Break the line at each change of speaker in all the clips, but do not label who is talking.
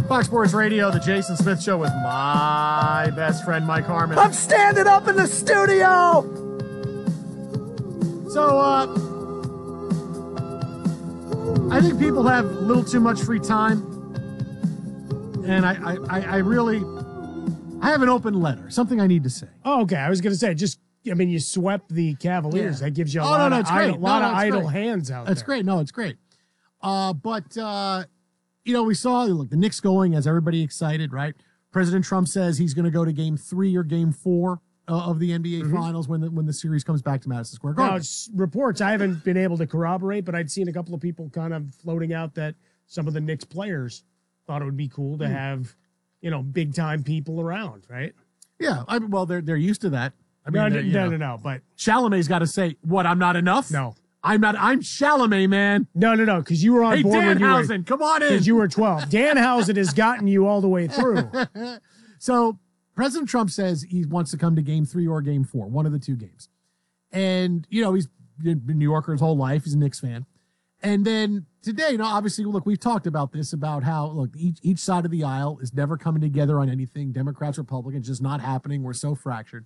Fox Sports Radio, the Jason Smith Show with my best friend, Mike Harmon.
I'm standing up in the studio!
So, I think people have a little too much free time. And I really have an open letter, something I need to say.
Oh, okay. I was going to say, you swept the Cavaliers.
Yeah.
That gives you a lot of idle hands out there.
That's great. No, it's great. We saw, look, the Knicks going, as everybody excited, right? President Trump says he's going to go to Game 3 or Game 4 of the NBA Finals when the series comes back to Madison Square Garden.
Now, it's reports I haven't been able to corroborate, but I'd seen a couple of people kind of floating out that some of the Knicks players thought it would be cool to have, big-time people around, right?
Yeah, they're used to that.
No, but
Chalamet's got to say, what, I'm not enough?
No.
I'm Chalamet, man.
No, because you were on board when you were...
Danhausen, come on in.
Because you were 12. Danhausen has gotten you all the way through.
So President Trump says he wants to come to Game 3 or Game 4, one of the two games. And, he's been a New Yorker his whole life. He's a Knicks fan. And then today, obviously, look, we've talked about this, about how, look, each side of the aisle is never coming together on anything. Democrats, Republicans, just not happening. We're so fractured.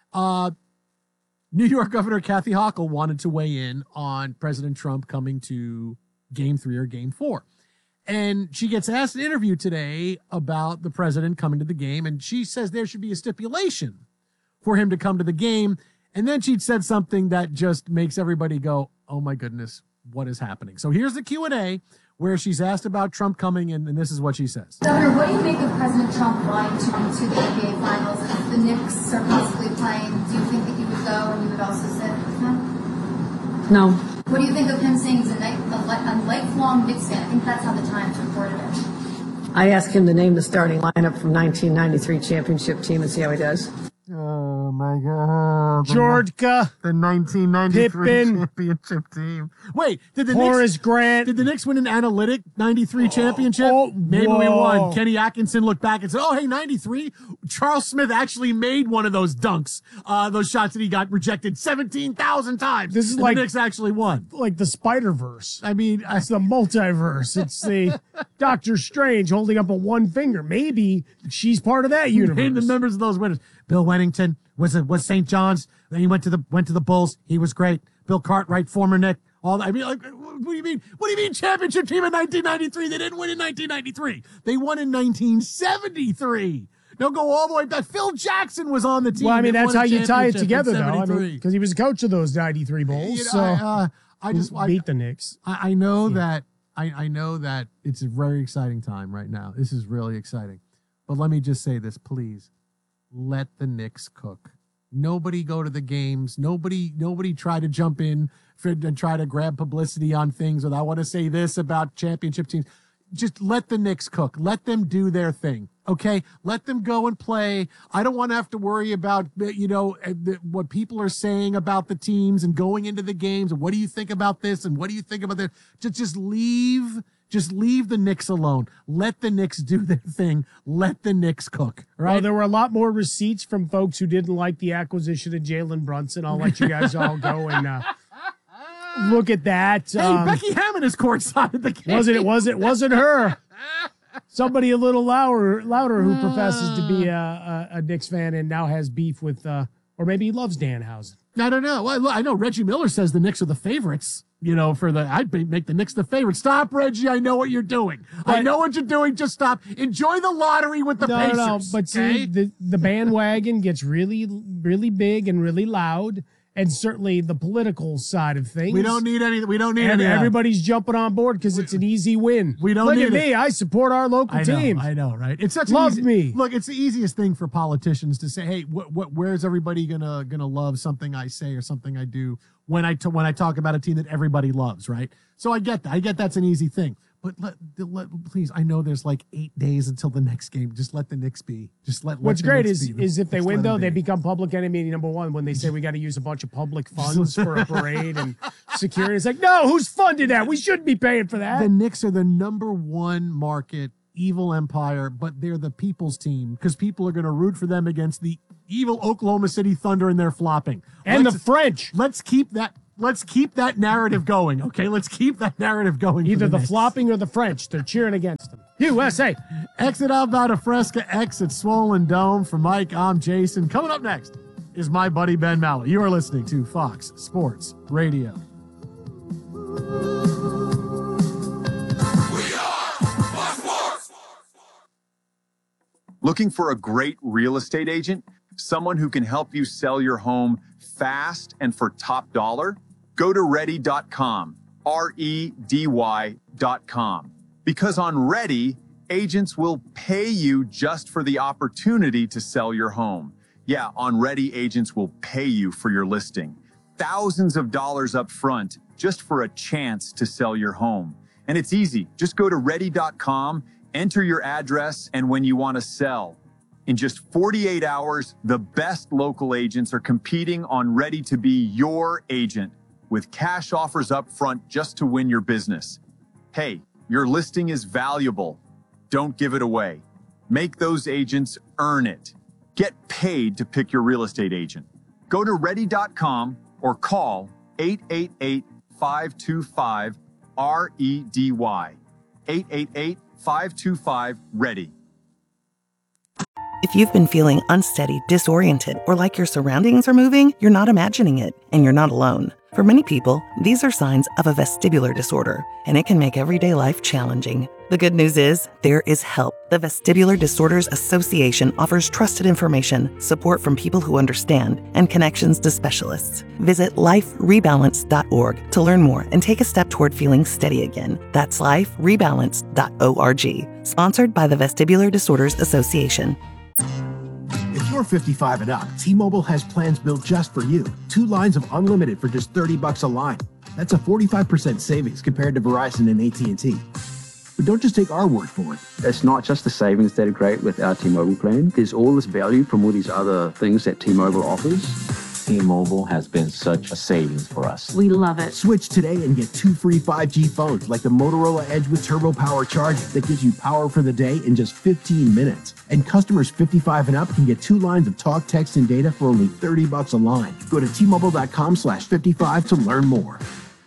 New York Governor Kathy Hochul wanted to weigh in on President Trump coming to Game 3 or Game 4. And she gets asked an interview today about the president coming to the game, and she says there should be a stipulation for him to come to the game. And then she'd said something that just makes everybody go, oh my goodness, what is happening? So here's the Q&A where she's asked about Trump coming, and this is what she says.
Governor, what do you make of President Trump wanting to come to the NBA Finals? If the Knicks are possibly playing, do you think that you would go and you would also sit with him?
No.
What do you think of him saying he's a lifelong Knicks fan? I think that's how the Times reported it.
I asked him to name the starting lineup from 1993 championship team and see how he does.
Oh my God.
Georgia.
The 1993
Pippen.
championship team. Wait, did the
Horace
Knicks,
Grant.
Did the Knicks win an analytic 93 championship? Maybe we won. Kenny Atkinson looked back and said, oh, hey, 93? Charles Smith actually made one of those dunks, those shots that he got rejected 17,000 times.
This is
and
like
the Knicks actually won.
Like the Spider-Verse.
I mean,
it's the multiverse. It's the Doctor Strange holding up a one finger. Maybe she's part of that universe.
Name the members of those winners. Bill Wennington was St. John's. Then he went to the Bulls. He was great. Bill Cartwright, former Knick. What do you mean? What do you mean championship team in 1993? They didn't win in 1993. They won in 1973. Now go all the way back. Phil Jackson was on the team.
Well, I mean, that's how you tie it together, though.
I mean,
because he was a coach of those 93 Bulls.
I
beat the Knicks.
I know that. I know that it's a very exciting time right now. This is really exciting. But let me just say this, please. Let the Knicks cook. Nobody go to the games. Nobody try to jump in and try to grab publicity on things. Or I want to say this about championship teams. Just let the Knicks cook. Let them do their thing. Okay? Let them go and play. I don't want to have to worry about, what people are saying about the teams and going into the games. And what do you think about this? And what do you think about that? Just leave the Knicks alone. Let the Knicks do their thing. Let the Knicks cook. Right?
Well, there were a lot more receipts from folks who didn't like the acquisition of Jalen Brunson. I'll let you guys all go and look at that.
Hey, Becky Hammond is courtside at the game.
Wasn't her. Somebody a little louder who professes to be a Knicks fan and now has beef with, or maybe he loves Danhausen.
I don't know. Well, I know Reggie Miller says the Knicks are the favorites. I'd make the Knicks the favorite. Stop, Reggie. I know what you're doing. I know what you're doing. Just stop. Enjoy the lottery with the Pacers. No,
but see, the bandwagon gets really, really big and really loud. And certainly the political side of things.
We don't need any.
Everybody's jumping on board because it's an easy win.
We don't
Look
need
at me. I support our local team.
I know, right? It's such
Love me.
Look, it's the easiest thing for politicians to say, "Hey, where's everybody gonna love something I say or something I do when I talk about a team that everybody loves?" Right? So I get that. I get that's an easy thing. But please, I know there's like 8 days until the next game. Just let the Knicks be.
What's great is if they win, though, they become public enemy number one when they say we got to use a bunch of public funds for a parade and security. It's like, no, who's funded that? We shouldn't be paying for that.
The Knicks are the number one market evil empire, but they're the people's team because people are going to root for them against the evil Oklahoma City Thunder and their flopping.
And the French.
Let's keep that narrative going, okay? Let's keep that narrative going.
Either the flopping or the French. They're cheering against them. USA.
Exit outbound of Fresca, exit Swollen Dome. For Mike, I'm Jason. Coming up next is my buddy Ben Maller. You are listening to Fox Sports Radio.
Looking for a great real estate agent? Someone who can help you sell your home fast and for top dollar? Go to ready.com, REDY.com. Because on Ready, agents will pay you just for the opportunity to sell your home. Yeah, on Ready, agents will pay you for your listing. Thousands of dollars up front just for a chance to sell your home. And it's easy. Just go to ready.com, enter your address, and when you want to sell. In just 48 hours, the best local agents are competing on Ready to be your agent with cash offers up front just to win your business. Hey, your listing is valuable. Don't give it away. Make those agents earn it. Get paid to pick your real estate agent. Go to ready.com or call 888-525-REDY. 888-525-READY.
If you've been feeling unsteady, disoriented, or like your surroundings are moving, you're not imagining it, and you're not alone. For many people, these are signs of a vestibular disorder, and it can make everyday life challenging. The good news is, there is help. The Vestibular Disorders Association offers trusted information, support from people who understand, and connections to specialists. Visit liferebalance.org to learn more and take a step toward feeling steady again. That's liferebalance.org. Sponsored by the Vestibular Disorders Association.
If you're 55 and up, T-Mobile has plans built just for you. 2 lines of unlimited for just $30 a line. That's a 45% savings compared to Verizon and AT&T. But don't just take our word for it.
It's not just the savings that are great with our T-Mobile plan. There's all this value from all these other things that T-Mobile offers.
T-Mobile has been such a savings for us.
We love it.
Switch today and get 2 free 5G phones like the Motorola Edge with Turbo Power charging that gives you power for the day in just 15 minutes. And customers 55 and up can get 2 lines of talk, text, and data for only $30 a line. Go to T-Mobile.com/55 to learn more.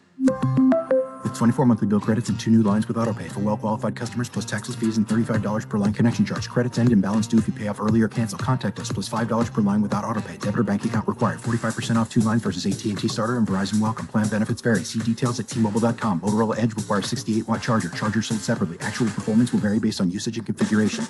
With 24 monthly bill credits and 2 new lines with autopay for well-qualified customers plus taxes, fees, and $35 per line connection charge. Credits end and balance due if you pay off early or cancel. Contact us plus $5 per line without autopay. Debit or bank account required. 45% off 2 lines versus AT&T Starter and Verizon Welcome. Plan benefits vary. See details at T-Mobile.com. Motorola Edge requires 68-watt charger. Charger sold separately. Actual performance will vary based on usage and configuration.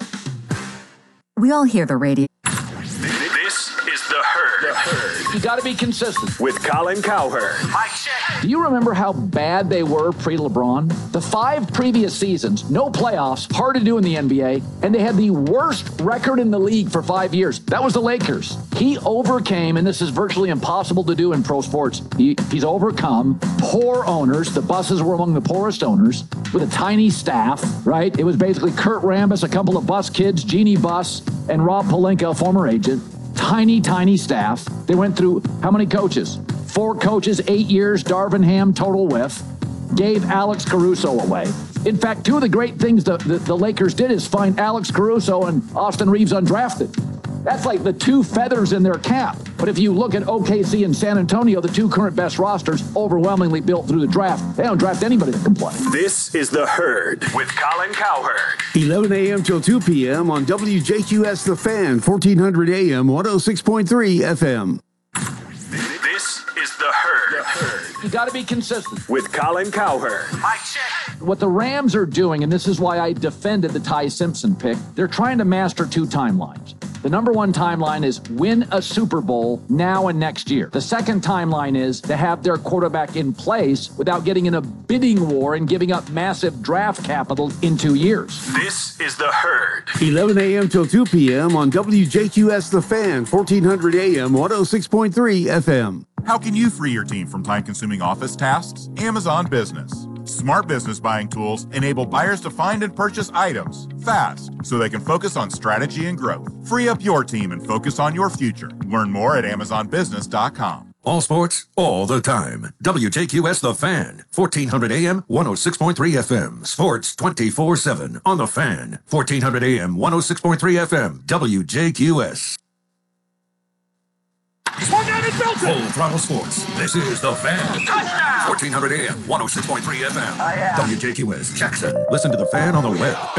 We all hear the radio.
This is The Herd.
You got to be consistent.
With Colin Cowherd.
Mike check. Do you remember how bad they were pre-LeBron? The 5 previous seasons, no playoffs, hard to do in the NBA, and they had the worst record in the league for 5 years. That was the Lakers. He overcame, and this is virtually impossible to do in pro sports, he's overcome poor owners. The Busses were among the poorest owners with a tiny staff, right? It was basically Kurt Rambis, a couple of Bus kids, Jeannie Buss, and Rob Pelinka, a former agent. Tiny staff. They went through how many coaches? 4 coaches, 8 years, Darvin Ham, total whiff. Gave Alex Caruso away. In fact, 2 of the great things the Lakers did is find Alex Caruso and Austin Reeves undrafted. That's like the 2 feathers in their cap. But if you look at OKC and San Antonio, the 2 current best rosters, overwhelmingly built through the draft. They don't draft anybody that can play.
This is The Herd with Colin Cowherd.
11 a.m. till 2 p.m. on WJQS The Fan, 1400 a.m., 106.3 FM.
This is The Herd.
You got to be consistent.
With Colin Cowherd.
Mike check. What the Rams are doing, and this is why I defended the Ty Simpson pick, they're trying to master 2 timelines. The number 1 timeline is win a Super Bowl now and next year. The second timeline is to have their quarterback in place without getting in a bidding war and giving up massive draft capital in 2 years.
This is The Herd.
11 a.m. till 2 p.m. on WJQS The Fan, 1400 a.m., 106.3 FM.
How can you free your team from time-consuming office tasks? Amazon Business. Smart business buying tools enable buyers to find and purchase items fast so they can focus on strategy and growth. Free up your team and focus on your future. Learn more at AmazonBusiness.com.
All sports, all the time. WJQS The Fan, 1400 AM, 106.3 FM. Sports 24/7 on The Fan, 1400 AM, 106.3 FM. WJQS. Full throttle sports. This is The Fan. Touchdown! 1400 AM, 106.3 FM. WJQS Jackson. Listen to The Fan on the web.